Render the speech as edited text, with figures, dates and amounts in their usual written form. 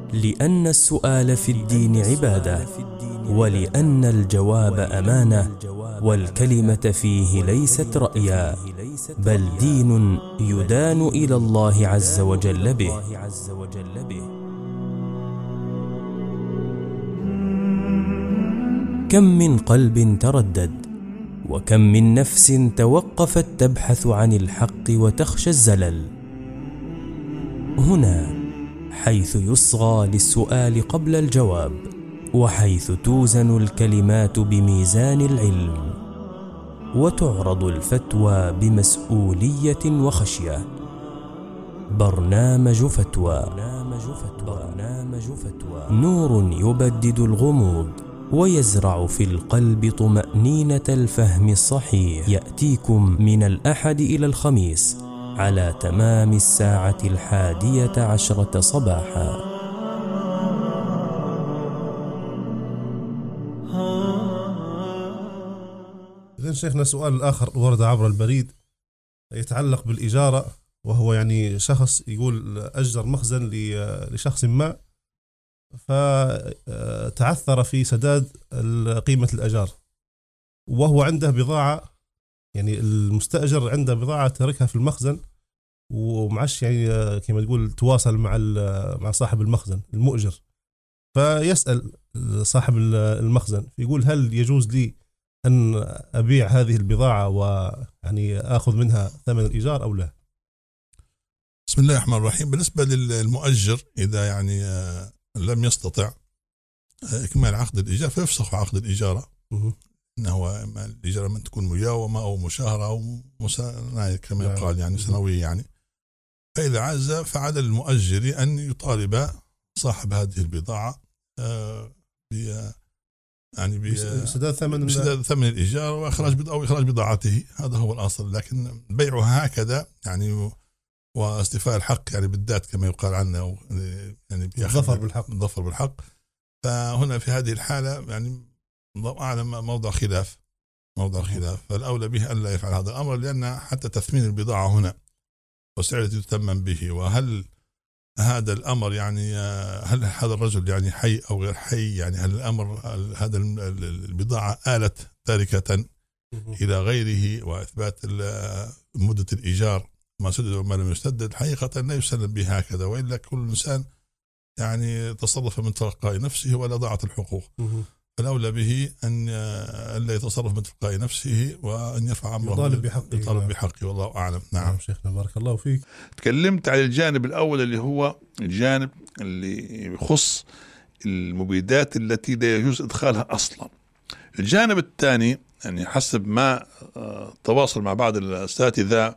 لأن السؤال في الدين عبادة، ولأن الجواب أمانة، والكلمة فيه ليست رأيا، بل دين يدان إلى الله عز وجل به. كم من قلب تردد، وكم من نفس توقفت تبحث عن الحق وتخشى الزلل. هنا حيث يصغى للسؤال قبل الجواب، وحيث توزن الكلمات بميزان العلم، وتعرض الفتوى بمسؤولية وخشية. برنامج فتوى، نور يبدد الغموض ويزرع في القلب طمأنينة الفهم الصحيح. يأتيكم من الأحد إلى الخميس على تمام 11:10 صباحا. إذن شيخنا، سؤال آخر ورد عبر البريد يتعلق بالإجارة، وهو يعني شخص يقول أجر مخزن لشخص ما، فتعثر في سداد قيمة الأجار، وهو عنده بضاعة، يعني المستأجر عنده بضاعة تركها في المخزن، ومعش يعني كما تقول تواصل مع صاحب المخزن المؤجر، فيسأل صاحب المخزن يقول: هل يجوز لي أن أبيع هذه البضاعة ويعني أخذ منها ثمن الإيجار أو لا؟ بسم الله الرحمن الرحيم. بالنسبة للمؤجر، إذا يعني لم يستطع إكمال عقد الإيجار فيفسخ عقد الإجارة، إنه الإجارة من تكون مجاومة أو مشاهرة أو كما يقال يعني سنوية يعني. فإذا عز فعلى المؤجر أن يطالب صاحب هذه البضاعة يعني بسداد ثمن الإيجار وإخراج بضاعته. هذا هو الأصل. لكن بيعها هكذا يعني واستيفاء الحق يعني بالذات كما يقال عنه، يعني الظفر بالحق. فهنا في هذه الحالة يعني الله أعلم موضع خلاف. فالأولى به ألا يفعل هذا الأمر، لأن حتى تثمين البضاعة هنا والسعر الذي تثمن به، وهل هذا الأمر يعني هل هذا الرجل يعني حي أو غير حي، يعني هل الأمر هذا البضاعة آلت تاركة إلى غيره، وإثبات مدة الإيجار ما سدد وما لم يسدد حقيقة لا يسلم به هكذا، وإلا كل إنسان يعني تصرف من تلقاء نفسه ولا ضاعت الحقوق. فالأولى به أن لا يتصرف من تلقاء نفسه وأن يرفع أمره يطالب بحقه. والله أعلم. نعم شيخنا بارك الله فيك. تكلمت على الجانب الأول اللي هو الجانب اللي يخص المبيدات التي لا يجوز إدخالها أصلا. الجانب الثاني يعني حسب ما تواصل مع بعض الأساتذة